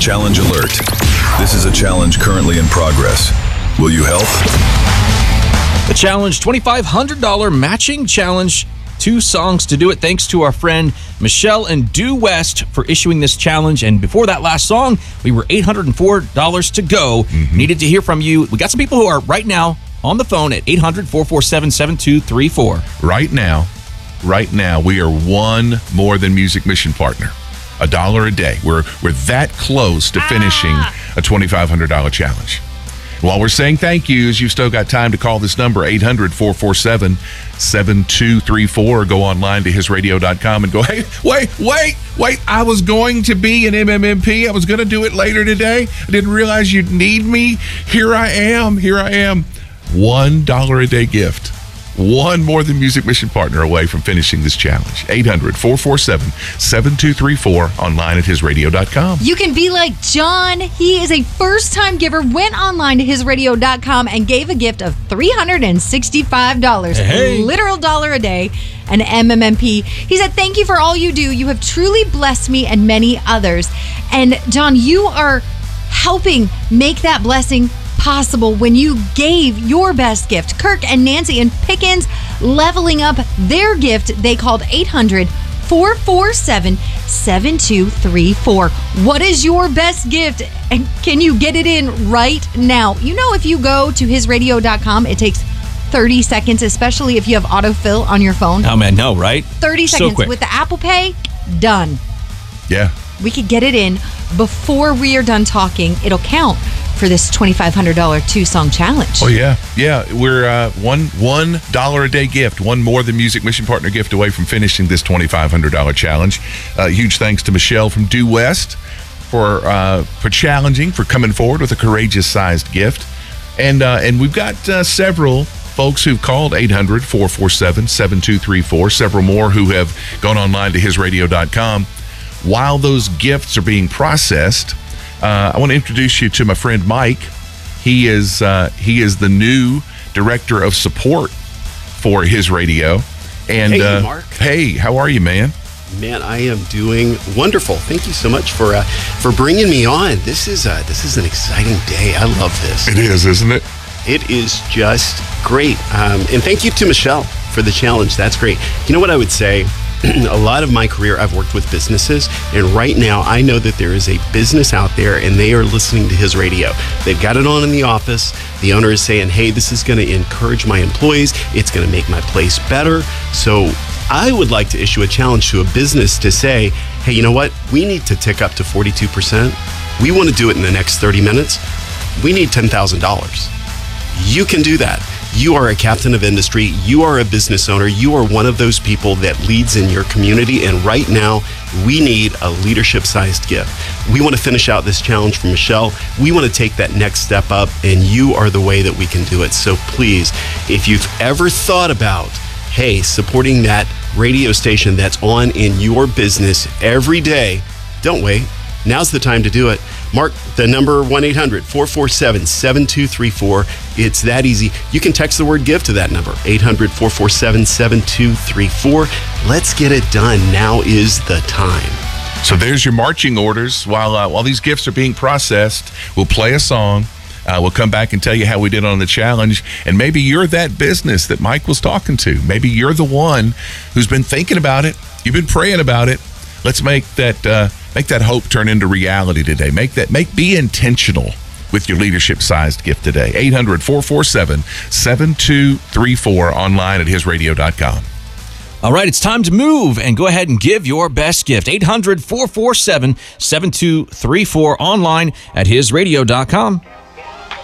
Challenge alert. This is a challenge currently in progress. Will you help? The challenge, $2,500 matching challenge. 2 songs to do it. Thanks to our friend Michelle and Due West for issuing this challenge. And before that last song, we were $804 to go. Needed to hear from you. We got some people who are right now on the phone at 800-447-7234. Right now, we are one More Than Music mission partner. $1 a day. We're that close to finishing a $2,500 challenge. While we're saying thank yous, you've still got time to call this number, 800-447-7234, or go online to hisradio.com and go, hey, wait, I was going to be an MMMP. I was going to do it later today. I didn't realize you'd need me. Here I am. $1 a day gift. One More Than Music mission partner away from finishing this challenge. 800-447-7234, online at hisradio.com. You can be like John. He is a first-time giver, went online to hisradio.com and gave a gift of $365. Hey. Literal $1 a day, an MMMP. He said, thank you for all you do. You have truly blessed me and many others. And John, you are helping make that blessing possible when you gave your best gift. Kirk and Nancy and Pickens leveling up their gift. They called 800-447-7234. What is your best gift? And can you get it in right now? You know, if you go to hisradio.com, it takes 30 seconds, especially if you have autofill on your phone. Oh, man, no, right? 30 So seconds. quick. With the Apple Pay, done. Yeah. We could get it in before we are done talking. It'll count for this $2,500 2-song challenge. Oh, yeah. We're $1 a day gift, one More Than Music mission partner gift away from finishing this $2,500 challenge. Huge thanks to Michelle from Due West for challenging, for coming forward with a courageous-sized gift. And we've got several folks who've called 800-447-7234, several more who have gone online to hisradio.com. While those gifts are being processed, I want to introduce you to my friend Mike. He is the new director of support for His Radio. And hey, Mark. Hey, how are you, man? Man, I am doing wonderful. Thank you so much for bringing me on. This is an exciting day. I love this. It is, isn't it? It is just great. And thank you to Michelle for the challenge. That's great. You know what I would say? A lot of my career, I've worked with businesses, and right now I know that there is a business out there and they are listening to His Radio. They've got it on in the office. The owner is saying, hey, this is going to encourage my employees. It's going to make my place better. So I would like to issue a challenge to a business to say, hey, you know what? We need to tick up to 42%. We want to do it in the next 30 minutes. We need $10,000. You can do that. You are a captain of industry. You are a business owner. You are one of those people that leads in your community. And right now, we need a leadership-sized gift. We want to finish out this challenge for Michelle. We want to take that next step up, and you are the way that we can do it. So please, if you've ever thought about, hey, supporting that radio station that's on in your business every day, don't wait. Now's the time to do it. Mark, the number 1-800-447-7234. It's that easy. You can text the word GIVE to that number, 800-447-7234. Let's get it done. Now is the time. So there's your marching orders. While these gifts are being processed, we'll play a song. We'll come back and tell you how we did on the challenge. And maybe you're that business that Mike was talking to. Maybe you're the one who's been thinking about it. You've been praying about it. Let's make that hope turn into reality today. Be intentional with your leadership-sized gift today. 800-447-7234, online at hisradio.com. All right, it's time to move and go ahead and give your best gift. 800-447-7234, online at hisradio.com.